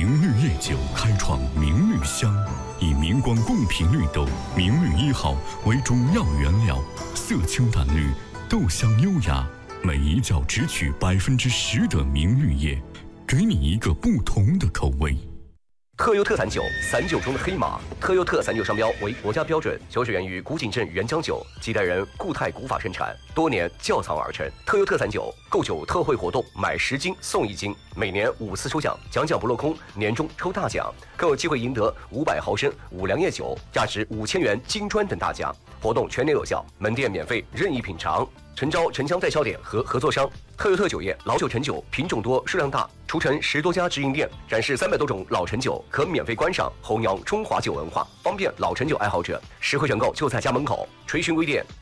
明绿叶酒开创明绿香，以明光贡品绿豆明绿1号为中药原料，色清淡绿，豆香优雅，每一窖只取10%的明绿叶，给你一个不同的口味。 特优特散酒，散酒中的黑马。特优特散酒商标为国家标准，酒水源于古井镇原浆酒，几代人固态古法生产，多年窖藏而成。特优特散酒购酒特惠活动，买10斤送1斤，每年5次抽奖，奖不落空，年终抽大奖，更有机会赢得500毫升五粮液酒，价值5000元金砖等大奖。活动全年有效，门店免费任意品尝。诚招城乡代销点和合作商。特优特酒业老酒陈酒品种多数量大，除城10多家直营店，展示300多种老陈酒，可免费观赏，弘扬中华酒文化，方便老陈酒爱好者实惠选购就在家门口。垂询微店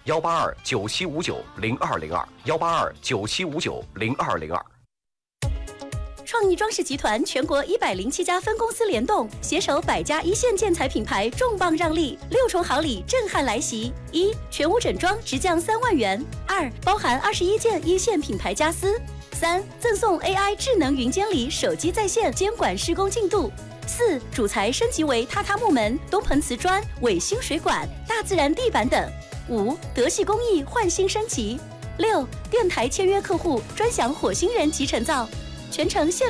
18297590202，18297590202。 创意装饰集团全国107家分公司联动，携手百家一线建材品牌，重磅让利，6重好礼震撼来袭：1. 全屋整装直降3万元；2. 包含21件一线品牌家私；3. 赠送 AI 智能云监理，手机在线监管施工进度；4. 主材升级为榻榻木门、东盆瓷砖、伟星水管、大自然地板等；5. 德系工艺焕新升级；6. 电台签约客户专享火星人集成灶，全程限